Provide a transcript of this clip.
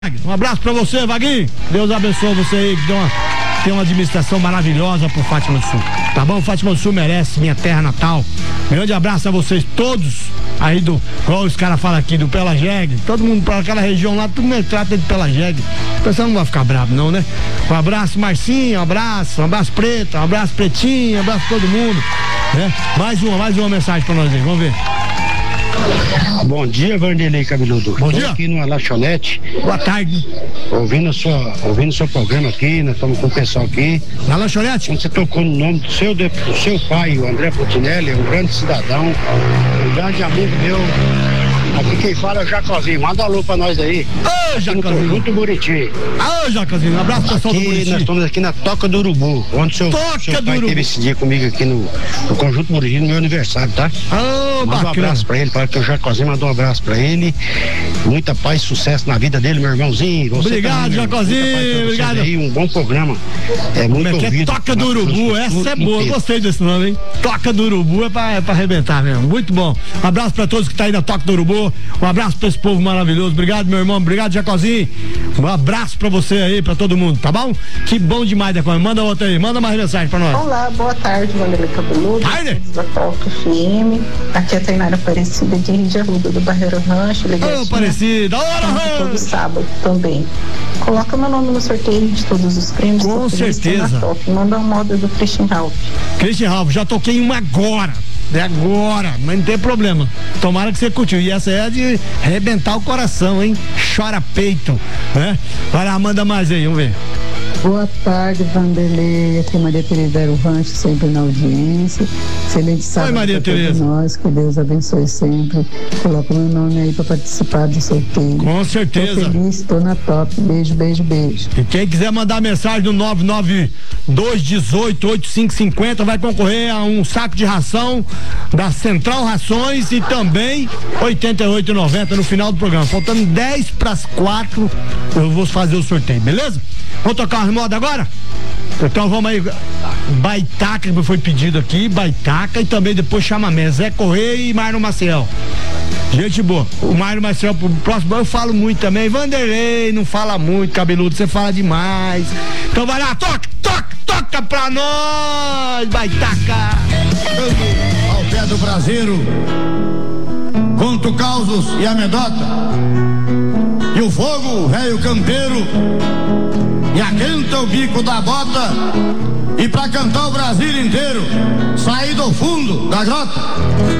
Um abraço pra você, Vaguinho. Deus abençoe você aí, que tem uma administração maravilhosa pro Fátima do Sul. Tá bom? Fátima do Sul merece, minha terra natal. Grande abraço a vocês todos aí igual os caras falam aqui, do Pelajegue. Todo mundo pra aquela região lá, todo mundo trata de Pelajegue. O pessoal não vai ficar bravo não, né? Um abraço, Marcinho, um abraço Preto, um abraço Pretinho, um abraço todo mundo, né? Mais uma mensagem pra nós aí, vamos ver. Bom dia, Vanderlei Cabeludo. Bom dia. Tô aqui numa lanchonete. Boa tarde. Ouvindo seu programa aqui, nós estamos com o pessoal aqui. Na lanchonete? Quando você tocou no nome do seu pai, o André Putinelli, um grande cidadão, um grande amigo meu. Aqui quem fala é o Jacozinho. Manda um alô pra nós aí. Ô, Jacozinho. Conjunto Buriti. Ô, Jacozinho. Um abraço pro pessoal do Buriti. Nós estamos aqui na Toca do Urubu, onde seu pai teve esse dia comigo aqui no Conjunto Buriti, no meu aniversário, tá? Ô, manda um abraço pra ele, fala que o Jacozinho mandou um abraço pra ele. Muita paz e sucesso na vida dele, meu irmãozinho. Você obrigado, também, Jacozinho. Obrigado. Aí, um bom programa. É muito ouvido. Toca do Urubu, essa é boa. Gostei desse nome, hein? Toca do Urubu é pra arrebentar mesmo. Muito bom. Um abraço pra todos que tá aí na Toca do Urubu. Um abraço pra esse povo maravilhoso. Obrigado, meu irmão. Obrigado, Jacozinho. Um abraço pra você aí, pra todo mundo, tá bom? Que bom demais, Decon. Manda outra aí. Manda mais mensagem pra nós. Olá, boa tarde, Vanderlei Cabeludo. Tarde. Da Toca FM. Aqui é a Tainara Aparecida de Rio de Arruda, do Barreiro Rancho. Ô, Aparecida. Todo sábado também. Coloca meu nome no sorteio de todos os prêmios. Com certeza. Manda uma moda do Christian Ralph. Christian Ralph, já toquei uma agora. Agora, mas não tem problema. Tomara que você curtiu. E essa é de arrebentar o coração, hein? Chora peito, né? Vai lá, manda mais aí, vamos ver. Boa tarde, Vanderlei. Aqui é Maria Tereza do Rancho, sempre na audiência. Excelente sábado. Oi, Maria Tereza. Nós, que Deus abençoe sempre. Coloca meu nome aí para participar do sorteio. Com certeza. Tô feliz, tô na top. Beijo, beijo, beijo. E quem quiser mandar mensagem no 992188550 vai concorrer a um saco de ração da Central Rações e também R$88,90 no final do programa. Faltando 3:4, eu vou fazer o sorteio, beleza? Vamos tocar umas modas agora? Então vamos aí. Baitaca, que foi pedido aqui, Baitaca, e também depois Chamamé, Zé Correia e Mário Maciel. Gente boa. O Mário Maciel, pro próximo eu falo muito também. Vanderlei não fala muito, Cabeludo, você fala demais. Então vai lá, toca pra nós, Baitaca. Ao pé do braseiro, conto causos e amedota, e o fogo, velho campeiro, e aquenta o bico da bota, e pra cantar o Brasil inteiro, sair do fundo da grota.